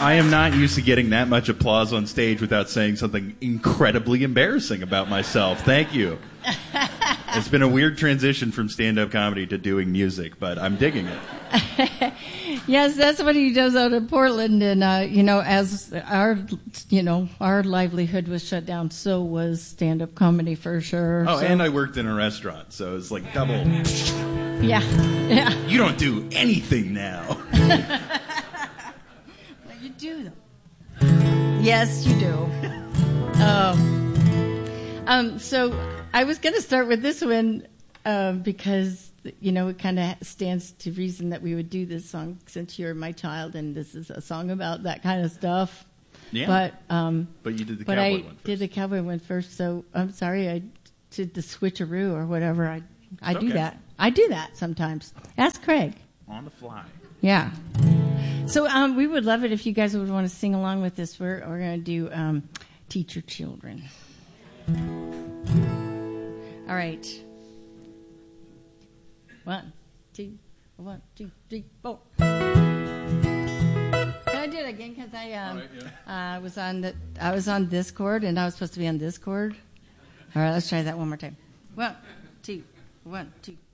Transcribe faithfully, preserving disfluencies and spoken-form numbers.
I am not used to getting that much applause on stage without saying something incredibly embarrassing about myself. Thank you. It's been a weird transition from stand-up comedy to doing music, but I'm digging it. Yes, that's what he does out in Portland, and uh, you know, as our, you know, our livelihood was shut down, so was stand-up comedy for sure. Oh, so. And I worked in a restaurant, so it's like double. Yeah, yeah. You don't do anything now. Well, you do, though. Yes, you do. um, um, so I was going to start with this one um, because. You know, it kind of stands to reason that we would do this song since you're my child, and this is a song about that kind of stuff. Yeah. But um, but you did the but cowboy I one first. did the cowboy one first. So I'm sorry, I did the switcheroo or whatever. I I It's do okay. that. I do that sometimes. Ask Craig. On the fly. Yeah. So um, we would love it if you guys would want to sing along with this. We're we're going to do um, Teach Your Children. All right. One, two, one, two, three, four. Can I do it again? Because I um, right, yeah. uh, was on the I was on Discord, and I was supposed to be on Discord. All right, let's try that one more time. One, two, one, two.